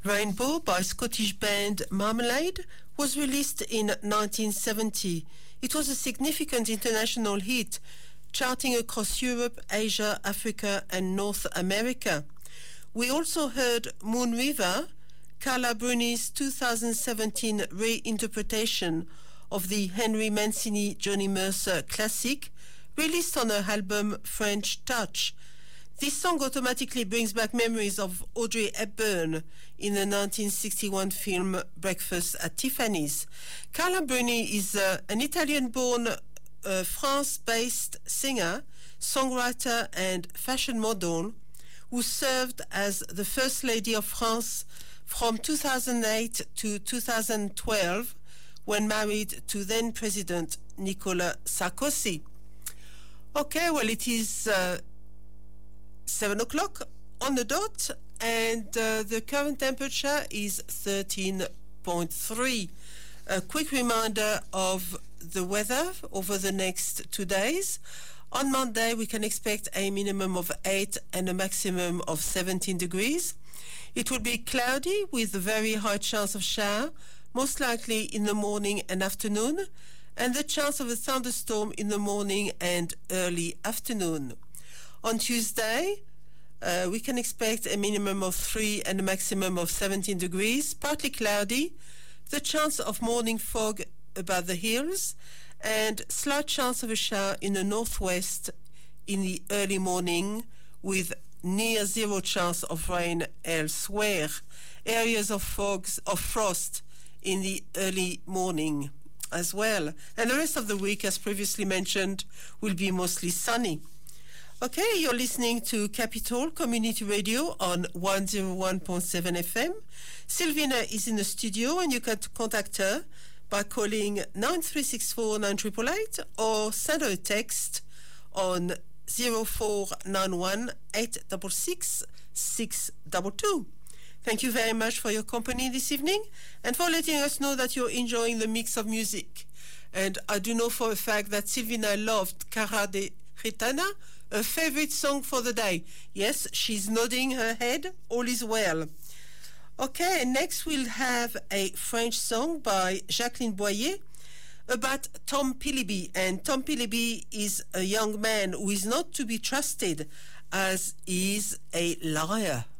Rainbow by Scottish band Marmalade was released in 1970. It was a significant international hit, charting across Europe, Asia, Africa and North America. We also heard Moon River, Carla Bruni's 2017 reinterpretation of the Henry Mancini-Johnny Mercer classic, released on her album French Touch. This song automatically brings back memories of Audrey Hepburn in the 1961 film Breakfast at Tiffany's. Carla Bruni is an Italian-born, France-based singer, songwriter and fashion model who served as the First Lady of France from 2008 to 2012 when married to then-President Nicolas Sarkozy. Okay, well, it is 7 o'clock on the dot, and the current temperature is 13.3. A quick reminder of the weather over the next 2 days. On Monday, we can expect a minimum of 8 and a maximum of 17 degrees. It will be cloudy with a very high chance of shower, most likely in the morning and afternoon, and the chance of a thunderstorm in the morning and early afternoon. On Tuesday, we can expect a minimum of 3 and a maximum of 17 degrees, partly cloudy, the chance of morning fog above the hills, and slight chance of a shower in the northwest in the early morning, with near zero chance of rain elsewhere. Areas of frost in the early morning as well. And the rest of the week, as previously mentioned, will be mostly sunny. Okay, you're listening to Capital Community Radio on 101.7 FM. Sylvina is in the studio, and you can contact her by calling 9364 9888 or send her a text on 0491 866 622. Thank you very much for your company this evening and for letting us know that you're enjoying the mix of music. And I do know for a fact that Sylvina loved Cara de Gitana, a favorite song for the day. Yes, she's nodding her head. All is well. Okay, next we'll have a French song by Jacqueline Boyer about Tom Philby. And Tom Philby is a young man who is not to be trusted, as he is a liar.